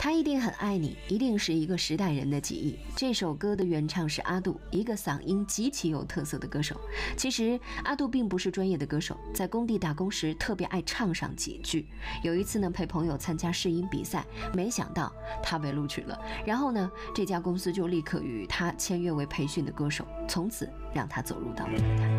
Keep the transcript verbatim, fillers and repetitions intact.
他一定很爱你，一定是一个时代人的记忆。这首歌的原唱是阿杜，一个嗓音极其有特色的歌手。其实阿杜并不是专业的歌手，在工地打工时特别爱唱上几句。有一次呢，陪朋友参加试音比赛，没想到他被录取了。然后呢，这家公司就立刻与他签约为培训的歌手，从此让他走入到了乐坛。